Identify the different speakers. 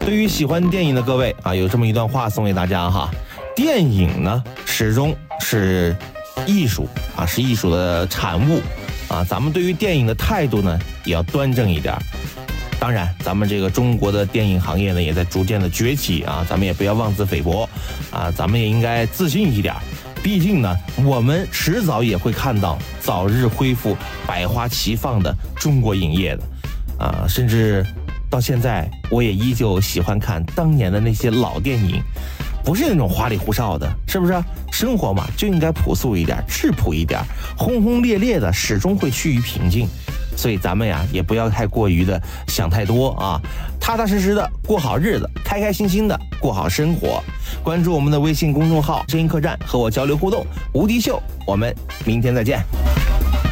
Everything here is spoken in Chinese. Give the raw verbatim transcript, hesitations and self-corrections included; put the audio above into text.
Speaker 1: 对于喜欢电影的各位啊，有这么一段话送给大家哈。电影呢，始终是艺术啊，是艺术的产物啊。咱们对于电影的态度呢，也要端正一点。当然，咱们这个中国的电影行业呢，也在逐渐的崛起啊，咱们也不要妄自菲薄啊，咱们也应该自信一点。毕竟呢，我们迟早也会看到早日恢复百花齐放的中国影业的啊，甚至到现在，我也依旧喜欢看当年的那些老电影，不是那种花里胡哨的，是不是？生活嘛，就应该朴素一点，质朴一点，轰轰烈烈的始终会趋于平静。所以咱们呀，也不要太过于的想太多啊，踏踏实实的过好日子，开开心心的过好生活。关注我们的微信公众号“声音客栈”，和我交流互动。无敌秀，我们明天再见。